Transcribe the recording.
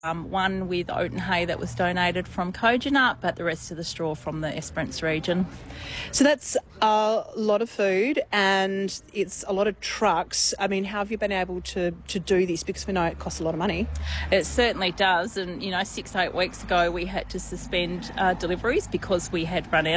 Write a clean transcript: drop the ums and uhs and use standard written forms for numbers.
One with oat and hay that was donated from Kojonut, but the rest of the straw from the Esperance region. So that's a lot of food and it's a lot of trucks. I mean, how have you been able to do this? Because we know it costs a lot of money. It certainly does. And, 6 to 8 weeks ago, we had to suspend deliveries because we had run out